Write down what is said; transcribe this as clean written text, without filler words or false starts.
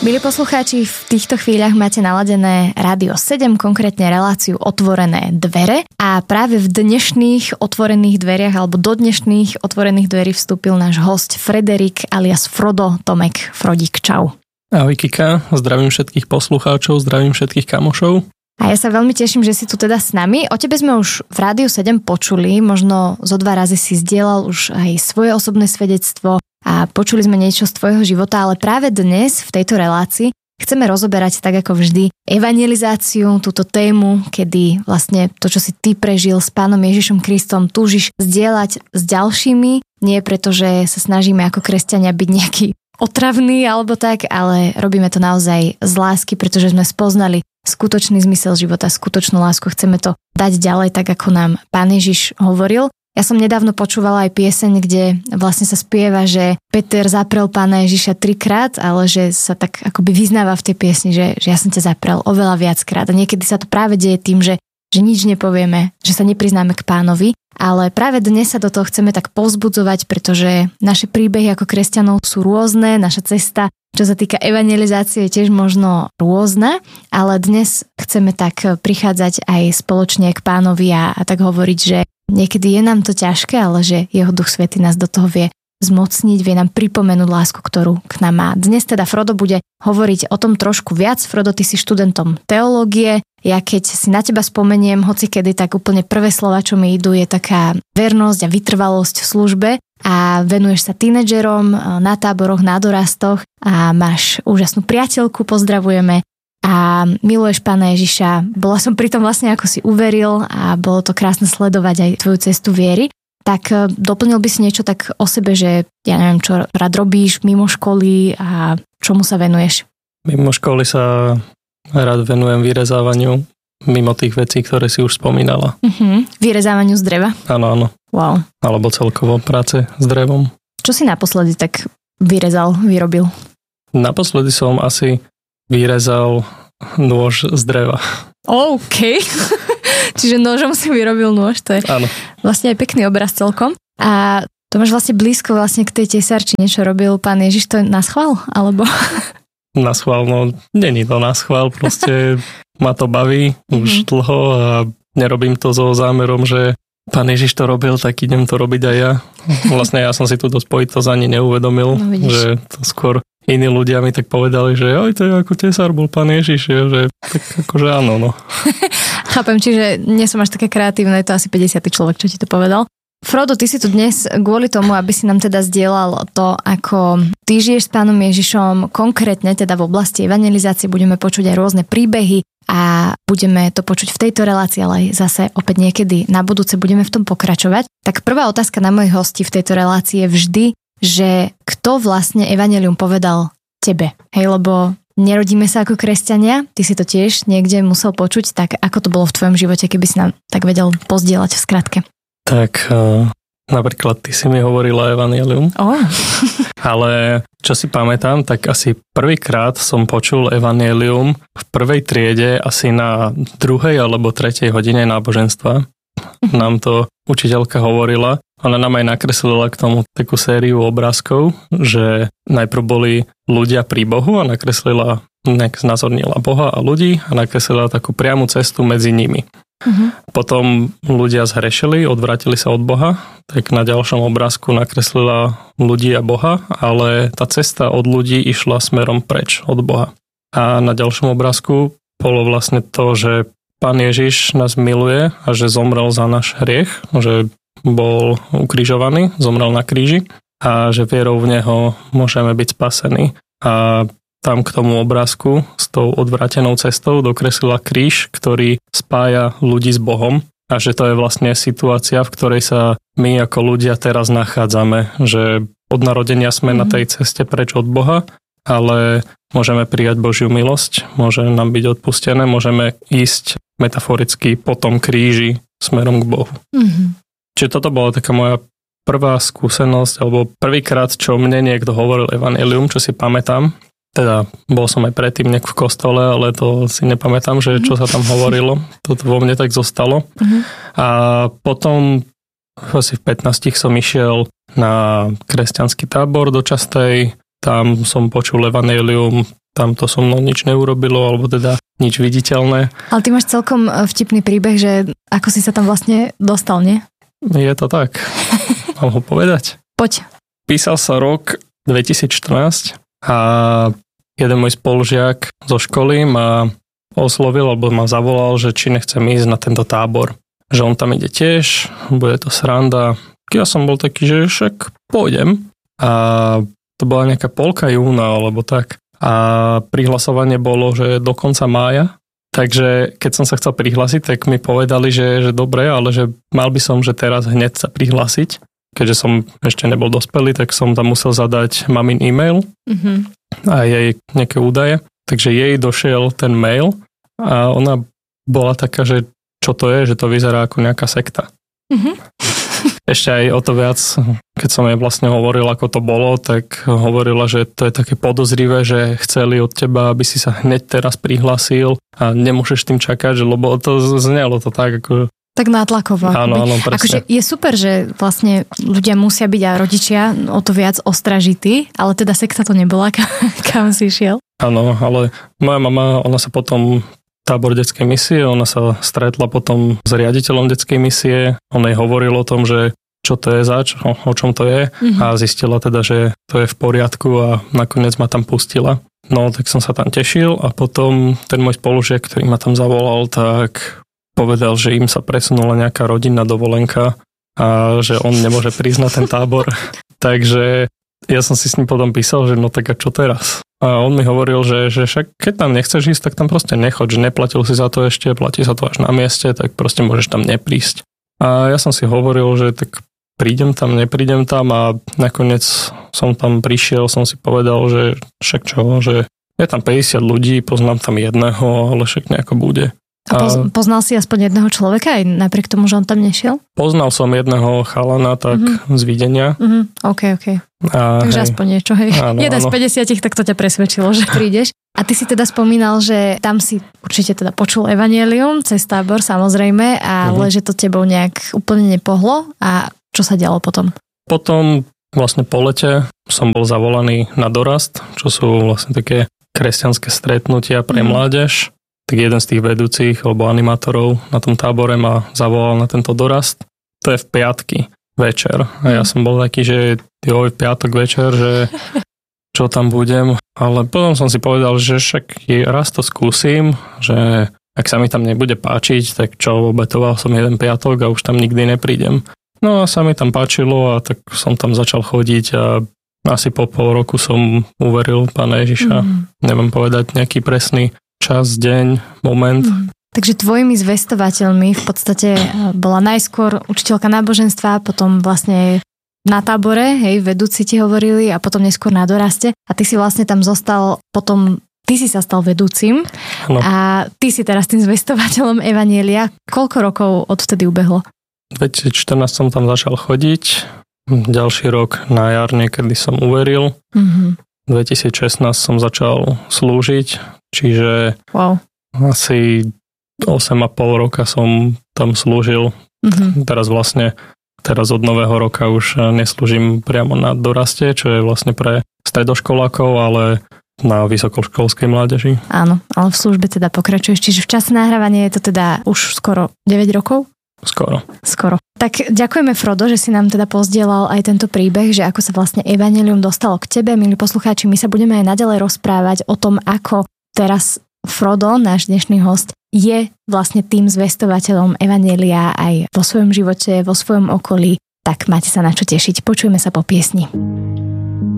Milí poslucháči, v týchto chvíľach máte naladené Rádio 7, konkrétne reláciu Otvorené dvere a práve v dnešných otvorených dveriach alebo do dnešných otvorených dverí vstúpil náš host Frederik alias Frodo Tomek. Frodík, čau. Ahoj Kika, zdravím všetkých poslucháčov, zdravím všetkých kamošov. A ja sa veľmi teším, že si tu teda s nami. O tebe sme už v Rádiu 7 počuli, možno zo 2 razy si zdieľal už aj svoje osobné svedectvo a počuli sme niečo z tvojho života, ale práve dnes v tejto relácii chceme rozoberať tak ako vždy evangelizáciu, túto tému, kedy vlastne to, čo si ty prežil s Pánom Ježišom Kristom, túžiš zdieľať s ďalšími, nie preto, že sa snažíme ako kresťania byť nejaký otravný alebo tak, ale robíme to naozaj z lásky, pretože sme spoznali skutočný zmysel života, skutočnú lásku. Chceme to dať ďalej, tak ako nám Pán Ježiš hovoril. Ja som nedávno počúvala aj pieseň, kde vlastne sa spieva, že Peter zaprel Pána Ježiša 3-krát, ale že sa tak akoby vyznáva v tej piesni, že ja som ťa zaprel oveľa viackrát. A niekedy sa to práve deje tým, že nič nepovieme, že sa nepriznáme k Pánovi, ale práve dnes sa do toho chceme tak povzbudzovať, pretože naše príbehy ako kresťanov sú rôzne, naša cesta, čo sa týka evangelizácie, je tiež možno rôzna, ale dnes chceme tak prichádzať aj spoločne k Pánovi a tak hovoriť, že niekedy je nám to ťažké, ale že Jeho Duch Svätý nás do toho vie zmocniť, vie nám pripomenúť lásku, ktorú k nám má. Dnes teda Frodo bude hovoriť o tom trošku viac. Frodo, ty si študentom teológie. Ja keď si na teba spomeniem, hoci kedy, tak úplne prvé slova, čo mi idú, je taká vernosť a vytrvalosť v službe a venuješ sa tínedžerom na táboroch, na dorastoch a máš úžasnú priateľku, pozdravujeme a miluješ Pána Ježiša. Bola som pri tom vlastne, ako si uveril a bolo to krásne sledovať aj tvoju cestu viery. Tak doplnil by si niečo tak o sebe, že ja neviem, čo rád robíš mimo školy a čomu sa venuješ? Mimo školy sa rád venujem vyrezávaniu mimo tých vecí, ktoré si už spomínala. Vyrezávaniu z dreva? Áno, áno. Wow. Alebo celkovo práce s drevom. Čo si naposledy tak vyrobil? Naposledy som asi vyrezal nôž z dreva. OK. Čiže nožom si vyrobil nôž, to je áno. Vlastne aj pekný obraz celkom. A to máš vlastne blízko vlastne k tej tesárči, niečo robil Pán Ježiš, to na schvál, alebo? Na schvál, no není to na schvál, proste ma to baví už dlho a nerobím to so zámerom, že Pán Ježiš to robil, tak idem to robiť aj ja. Vlastne ja som si túto spojitosť ani neuvedomil, že to skôr iní ľudia mi tak povedali, že oj, to je ako tesár bol Pán Ježiš, že tak akože áno, no. Chápem, čiže nie som až také kreatívne, je to asi 50. človek, čo ti to povedal. Frodo, ty si tu dnes kvôli tomu, aby si nám teda zdieľal to, ako ty žiješ s Pánom Ježišom, konkrétne teda v oblasti evangelizácie, budeme počuť aj rôzne príbehy a budeme to počuť v tejto relácii, ale aj zase opäť niekedy na budúce budeme v tom pokračovať. Tak prvá otázka na mojich hostí v tejto relácii je vždy, že kto vlastne evanjelium povedal tebe? Hej, lebo nerodíme sa ako kresťania, ty si to tiež niekde musel počuť, tak ako to bolo v tvojom živote, keby si nám tak vedel pozdieľať v skratke? Tak napríklad ty si mi hovorila evanjelium. Ale čo si pamätám, tak asi prvýkrát som počul evanjelium v prvej triede asi na 2. alebo 3. hodine náboženstva. Nám to učiteľka hovorila. Ona nám aj nakreslila k tomu takú sériu obrázkov, že najprv boli ľudia pri Bohu a nakreslila, znázornila Boha a ľudí a nakreslila takú priamu cestu medzi nimi. Potom ľudia zhrešili, odvrátili sa od Boha, tak na ďalšom obrázku nakreslila ľudí a Boha, ale tá cesta od ľudí išla smerom preč od Boha. A na ďalšom obrázku bolo vlastne to, že Pán Ježiš nás miluje a že zomrel za náš hriech, že bol ukrižovaný, zomrel na kríži a že vierou v Neho môžeme byť spasení. A tam k tomu obrázku s tou odvrátenou cestou dokreslila kríž, ktorý spája ľudí s Bohom a že to je vlastne situácia, v ktorej sa my ako ľudia teraz nachádzame, že od narodenia sme na tej ceste preč od Boha, ale môžeme prijať Božiu milosť, môže nám byť odpustené, môžeme ísť metaforicky po tom kríži smerom k Bohu. Čiže toto bola taká moja prvá skúsenosť, alebo prvýkrát, čo mne niekto hovoril evanjelium, čo si pamätám. Teda bol som aj predtým nejak v kostole, ale to si nepamätám, že čo sa tam hovorilo. Toto vo mne tak zostalo. A potom asi v 15 som išiel na kresťanský tábor do Častej. Tam som počul evanjelium tam to so mnou nič neurobilo, alebo teda nič viditeľné. Ale ty máš celkom vtipný príbeh, že ako si sa tam vlastne dostal, nie? Je to tak. Mám ho povedať? Poď. Písal sa rok 2014 a jeden môj spolužiak zo školy ma oslovil, alebo ma zavolal, že či nechcem ísť na tento tábor. Že on tam ide tiež, bude to sranda. Ja som bol taký, že však pôjdem. A to bola nejaká polka júna, alebo tak. A prihlasovanie bolo, že do konca mája. Takže keď som sa chcel prihlásiť, tak mi povedali, že dobre, ale že mal by som, že teraz hneď sa prihlásiť. Keďže som ešte nebol dospelý, tak som tam musel zadať mamin e-mail a jej nejaké údaje. Takže jej došiel ten mail a ona bola taká, že čo to je, že to vyzerá ako nejaká sekta. Ešte aj o to viac, keď som jej vlastne hovoril, ako to bolo, tak hovorila, že to je také podozrivé, že chceli od teba, aby si sa hneď teraz prihlásil a nemôžeš tým čakať, že lebo to znelo to tak, ako... Tak nátlakovo. Áno, presne. Akože je super, že vlastne ľudia musia byť a rodičia o to viac ostražití, ale teda sekta to nebola, kam si šiel. Áno, ale moja mama, ona sa potom tábor detskej misie, ona sa stretla potom s riaditeľom detskej misie, on jej hovoril o tom, že čo to je zač, o čom to je a zistila teda, že to je v poriadku a nakoniec ma tam pustila. No, tak som sa tam tešil a potom ten môj spolužiak, ktorý ma tam zavolal, tak povedal, že im sa presunula nejaká rodinná dovolenka a že on nemôže prísť na ten tábor. Takže ja som si s ním potom písal, že no tak a čo teraz? A on mi hovoril, že však keď tam nechceš ísť, tak tam proste nechoď, že neplatil si za to ešte, platí sa to až na mieste, tak proste môžeš tam neprísť. A ja som si hovoril, že tak prídem tam, neprídem tam a nakoniec som tam prišiel, som si povedal, že však čo, že je tam 50 ľudí, poznám tam jedného, ale však nejako bude. A poznal si aspoň jedného človeka aj napriek tomu, že on tam nešiel? Poznal som jedného chalana tak z videnia. OK. Takže aspoň niečo, hej. Áno, jeden z 50, tak to ťa presvedčilo, že prídeš. A ty si teda spomínal, že tam si určite teda počul evanjelium cez tábor, samozrejme, ale že to tebou nejak úplne nepohlo. A čo sa dialo potom? Potom vlastne po lete som bol zavolaný na dorast, čo sú vlastne také kresťanské stretnutia pre mládež. Tak jeden z tých vedúcich alebo animátorov na tom tábore ma zavolal na tento dorast. To je v piatky večer. A ja som bol taký, že v piatok večer, že čo tam budem. Ale potom som si povedal, že však raz to skúsim, že ak sa mi tam nebude páčiť, tak čo, obetoval som jeden piatok a už tam nikdy neprídem. No a sa mi tam páčilo a tak som tam začal chodiť a asi po pol roku som uveril Pána Ježiša. Neviem povedať nejaký presný čas, deň, moment. Takže tvojimi zvestovateľmi v podstate bola najskôr učiteľka náboženstva, potom vlastne na tábore, hej, vedúci ti hovorili a potom neskôr na doraste. A ty si vlastne tam zostal, potom ty si sa stal vedúcim a ty si teraz tým zvestovateľom evanjelia. Koľko rokov odvtedy ubehlo? 2014 som tam začal chodiť, ďalší rok na jar niekedy som uveril. 2016 som začal slúžiť, čiže asi 8,5 roka som tam slúžil. Teraz od nového roka už neslúžim priamo na doraste, čo je vlastne pre stredoškolákov, ale na vysokoškolskej mládeži. Áno, ale v službe teda pokračuješ, čiže v čase nahrávania je to teda už skoro 9 rokov? Skoro. Tak ďakujeme, Frodo, že si nám teda pozdielal aj tento príbeh, že ako sa vlastne evanjelium dostalo k tebe. Milí poslucháči, my sa budeme aj naďalej rozprávať o tom, ako teraz Frodo, náš dnešný host, je vlastne tým zvestovateľom evanjelia aj vo svojom živote, vo svojom okolí. Tak máte sa na čo tešiť. Počujeme sa po piesni.